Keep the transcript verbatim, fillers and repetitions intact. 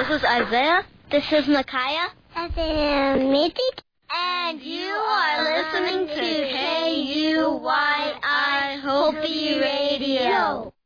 This is Isaiah. This is Micaiah. This is Mythic. And you are listening to K U Y I Hopi Radio.